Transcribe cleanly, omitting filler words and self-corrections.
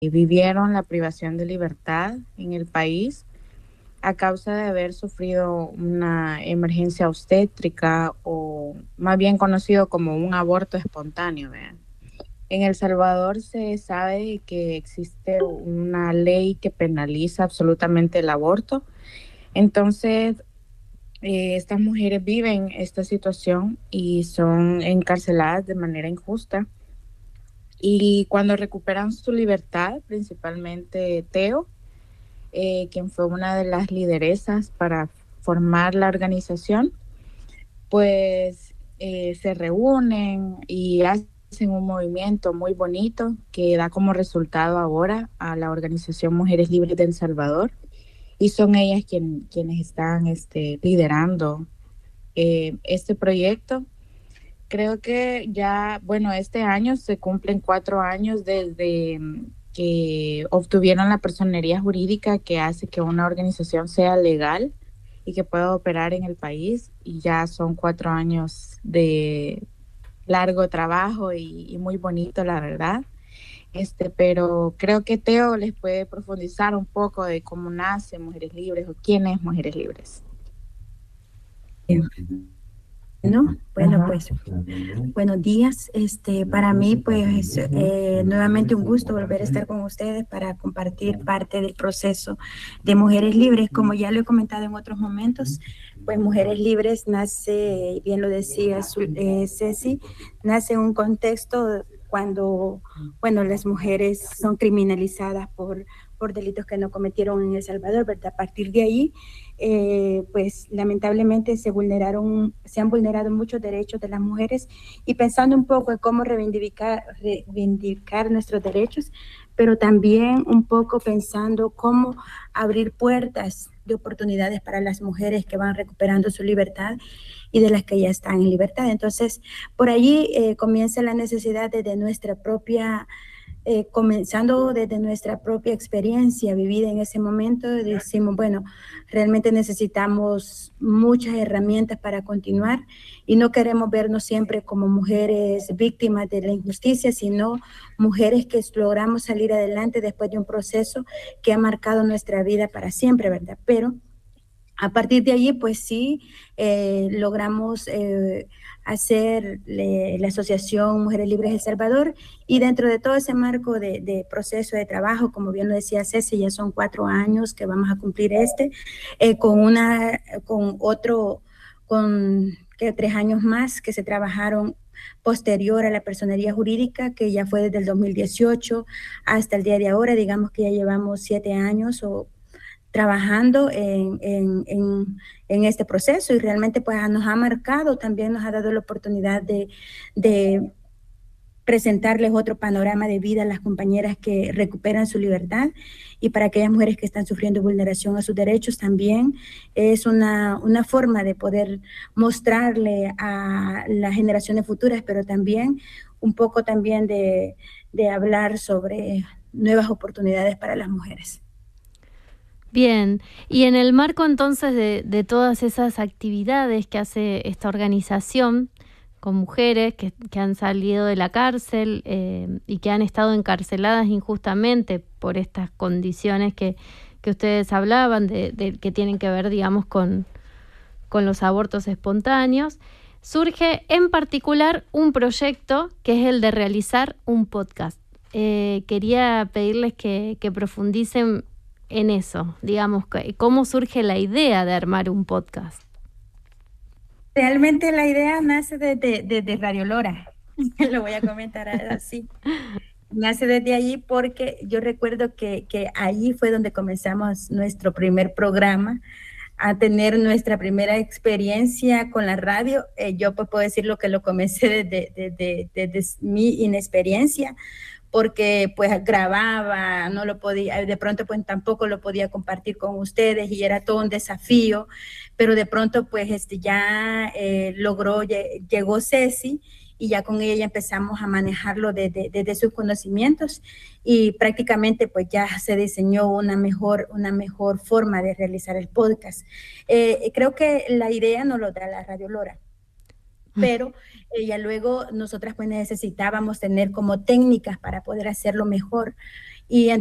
vivieron la privación de libertad en el país a causa de haber sufrido una emergencia obstétrica o más bien conocido como un aborto espontáneo. ¿Vean? En El Salvador se sabe que existe una ley que penaliza absolutamente el aborto. Entonces, estas mujeres viven esta situación y son encarceladas de manera injusta. Y cuando recuperan su libertad, principalmente Teo, quien fue una de las lideresas para formar la organización, pues se reúnen y hacen un movimiento muy bonito que da como resultado ahora a la organización Mujeres Libres de El Salvador, y son ellas quienes están liderando este proyecto. Creo que ya, bueno, este año se cumplen 4 años desde que obtuvieron la personería jurídica que hace que una organización sea legal y que pueda operar en el país. Y ya son 4 años de largo trabajo y muy bonito, la verdad. Pero creo que Teo les puede profundizar un poco de cómo nace Mujeres Libres o quién es Mujeres Libres. ¿No? Bueno, pues buenos días. Para mí, pues nuevamente un gusto volver a estar con ustedes para compartir parte del proceso de Mujeres Libres. Como ya lo he comentado en otros momentos, pues Mujeres Libres nace, bien lo decía Ceci, nace en un contexto cuando, bueno, las mujeres son criminalizadas por delitos que no cometieron en El Salvador, ¿verdad? A partir de ahí, pues lamentablemente se han vulnerado muchos derechos de las mujeres, y pensando un poco en cómo reivindicar nuestros derechos, pero también un poco pensando cómo abrir puertas de oportunidades para las mujeres que van recuperando su libertad y de las que ya están en libertad. Entonces, por allí comienza la necesidad de nuestra propia comenzando desde nuestra propia experiencia vivida en ese momento, decimos, bueno, realmente necesitamos muchas herramientas para continuar y no queremos vernos siempre como mujeres víctimas de la injusticia, sino mujeres que logramos salir adelante después de un proceso que ha marcado nuestra vida para siempre, ¿verdad? Pero a partir de allí, pues sí, logramos hacer la Asociación Mujeres Libres El Salvador, y dentro de todo ese marco de proceso de trabajo, como bien lo decía Ceci, ya son 4 años que vamos a cumplir con otro, con que 3 años más que se trabajaron posterior a la personería jurídica, que ya fue desde el 2018 hasta el día de ahora. Digamos que ya llevamos 7 años o trabajando en este proceso, y realmente pues nos ha marcado, también nos ha dado la oportunidad de presentarles otro panorama de vida a las compañeras que recuperan su libertad, y para aquellas mujeres que están sufriendo vulneración a sus derechos también es una forma de poder mostrarle a las generaciones futuras, pero también un poco también de hablar sobre nuevas oportunidades para las mujeres. Bien, y en el marco entonces de todas esas actividades que hace esta organización con mujeres que han salido de la cárcel y que han estado encarceladas injustamente por estas condiciones que ustedes hablaban, que tienen que ver, digamos, con los abortos espontáneos, surge en particular un proyecto que es el de realizar un podcast. Quería pedirles que profundicen en eso, digamos, cómo surge la idea de armar un podcast. Realmente la idea nace desde Radio Lora, lo voy a comentar así. Nace desde allí porque yo recuerdo que allí fue donde comenzamos nuestro primer programa, a tener nuestra primera experiencia con la radio. Yo pues puedo decir lo que lo comencé desde mi inexperiencia, porque pues grababa, no lo podía, de pronto pues tampoco lo podía compartir con ustedes y era todo un desafío, pero de pronto pues ya llegó Ceci, y ya con ella empezamos a manejarlo desde sus conocimientos, y prácticamente pues ya se diseñó una mejor forma de realizar el podcast. Creo que la idea nos lo da la Radio Lora, pero ya luego nosotras pues necesitábamos tener como técnicas para poder hacerlo mejor, Y